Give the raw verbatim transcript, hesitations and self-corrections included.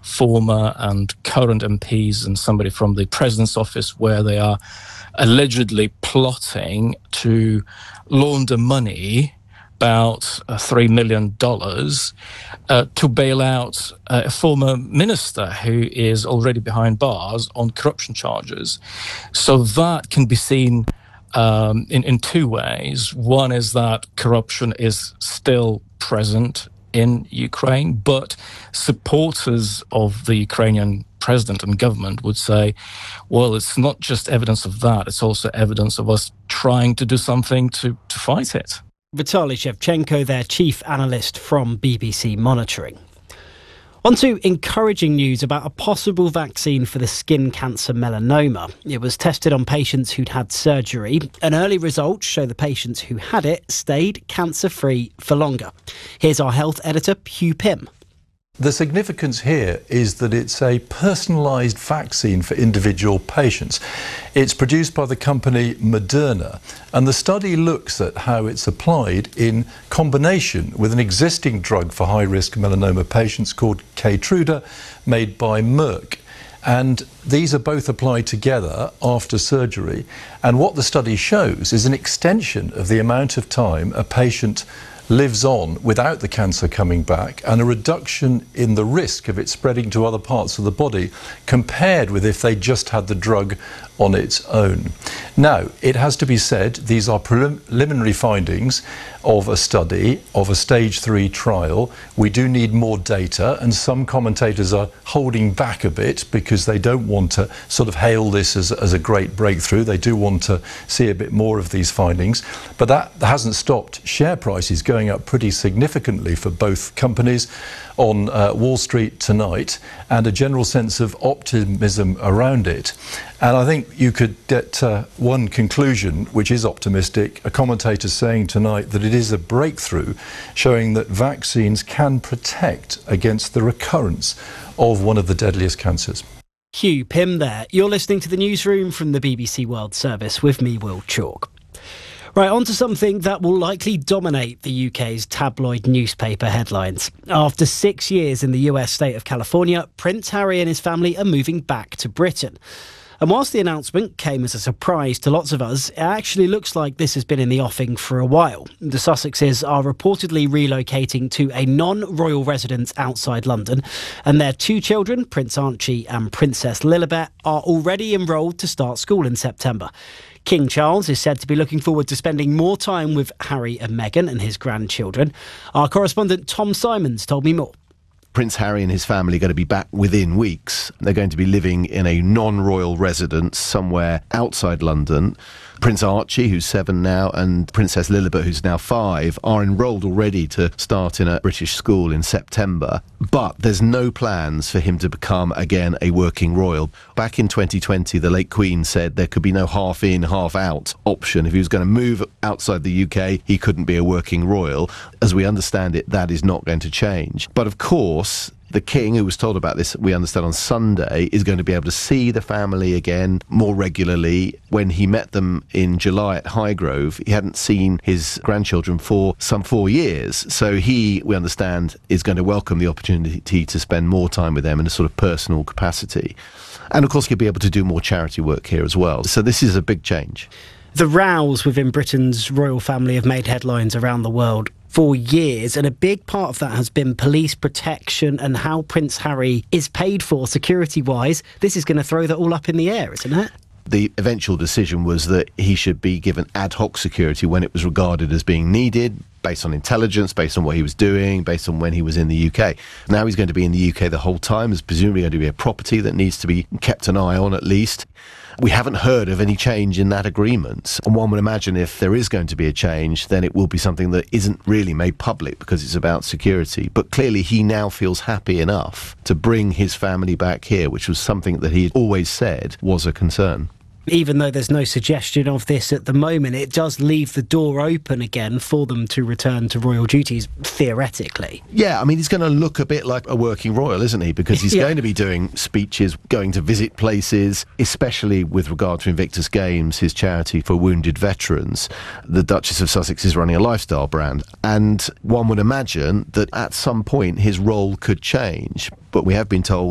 former and current M Ps and somebody from the President's office, where they are allegedly plotting to launder money, about uh, three million dollars, uh, to bail out uh, a former minister who is already behind bars on corruption charges. So that can be seen um, in, in two ways. One is that corruption is still present in Ukraine, but supporters of the Ukrainian president and government would say, well, it's not just evidence of that, it's also evidence of us trying to do something to, to fight it. Vitaly Shevchenko, their chief analyst from B B C Monitoring. On to encouraging news about a possible vaccine for the skin cancer melanoma. It was tested on patients who'd had surgery, and early results show the patients who had it stayed cancer-free for longer. Here's our health editor, Hugh Pym. The significance here is that it's a personalised vaccine for individual patients. It's produced by the company Moderna, and the study looks at how it's applied in combination with an existing drug for high-risk melanoma patients called Keytruda, made by Merck. And these are both applied together after surgery. And what the study shows is an extension of the amount of time a patient lives on without the cancer coming back, and a reduction in the risk of it spreading to other parts of the body compared with if they just had the drug on its own. Now, it has to be said, these are preliminary findings of a study, of a stage three trial. We do need more data, and some commentators are holding back a bit because they don't want to sort of hail this as, as a great breakthrough. They do want to see a bit more of these findings, but that hasn't stopped share prices going up pretty significantly for both companies on uh, Wall Street tonight, and a general sense of optimism around it. And I think you could get uh, one conclusion, which is optimistic. A commentator saying tonight that it is a breakthrough, showing that vaccines can protect against the recurrence of one of the deadliest cancers. Hugh Pym there. You're listening to the newsroom from the B B C World Service with me, Will Chalk. Right, on to something that will likely dominate the U K's tabloid newspaper headlines. After six years in the U S state of California, Prince Harry and his family are moving back to Britain. And whilst the announcement came as a surprise to lots of us, it actually looks like this has been in the offing for a while. The Sussexes are reportedly relocating to a non-royal residence outside London, and their two children, Prince Archie and Princess Lilibet, are already enrolled to start school in September. King Charles is said to be looking forward to spending more time with Harry and Meghan and his grandchildren. Our correspondent Tom Simons told me more. Prince Harry and his family are going to be back within weeks. They're going to be living in a non-royal residence somewhere outside London. Prince Archie, who's seven now, and Princess Lilibet, who's now five, are enrolled already to start in a British school in September. But there's no plans for him to become, again, a working royal. Back in twenty twenty, the late Queen said there could be no half-in, half-out option. If he was going to move outside the U K, he couldn't be a working royal. As we understand it, that is not going to change. But of course, the King, who was told about this, we understand, on Sunday, is going to be able to see the family again more regularly. When he met them in July at Highgrove, he hadn't seen his grandchildren for some four years. So he, we understand, is going to welcome the opportunity to spend more time with them in a sort of personal capacity. And of course, he'll be able to do more charity work here as well. So this is a big change. The rows within Britain's royal family have made headlines around the world for years, and a big part of that has been police protection and how Prince Harry is paid for security-wise. This is going to throw that all up in the air, isn't it? The eventual decision was that he should be given ad hoc security when it was regarded as being needed, based on intelligence, based on what he was doing, based on when he was in the U K. Now he's going to be in the U K the whole time. There's presumably going to be a property that needs to be kept an eye on at least. We haven't heard of any change in that agreement. And one would imagine if there is going to be a change, then it will be something that isn't really made public because it's about security. But clearly he now feels happy enough to bring his family back here, which was something that he had always said was a concern. Even though there's no suggestion of this at the moment, it does leave the door open again for them to return to royal duties, theoretically. Yeah, I mean, he's going to look a bit like a working royal, isn't he? Because he's yeah. going to be doing speeches, going to visit places, especially with regard to Invictus Games, his charity for wounded veterans. The Duchess of Sussex is running a lifestyle brand, and one would imagine that at some point his role could change. But we have been told